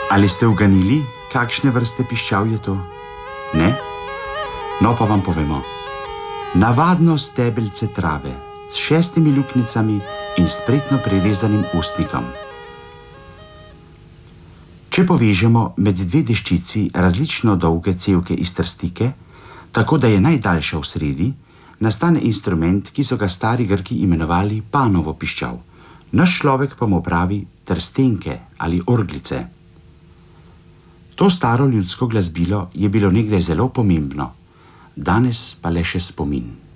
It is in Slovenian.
Ali ste uganili, kakšne vrste piščal je to? Ne? No pa vam povemo. Navadno stebelce trave s 6 luknjicami in spretno prirezanim ustnikom. Če povežemo med 2 deščici različno dolge cevke iz trstike, tako da je najdaljša v sredi, nastane instrument, ki so ga stari Grki imenovali panovo piščal. Naš človek pa mu pravi trstenke ali orglice. To staro ljudsko glasbilo je bilo nekdaj zelo pomembno, danes pa le še spomin.